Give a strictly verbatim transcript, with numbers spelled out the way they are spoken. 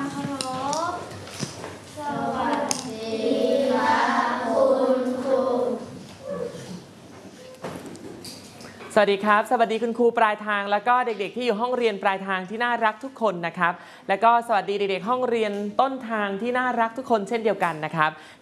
เคารพสวัสดีครับคุณครูสวัสดีครับสวัสดีคุณครูปลายทางแล้วก็เด็กๆที่อยู่ห้องเรียนปลายทางที่น่ารักทุกคนนะครับแล้วก็สวัสดีเด็กๆห้องเรียนต้นทางที่น่ารักทุกคนเช่นเดียวกันนะครับ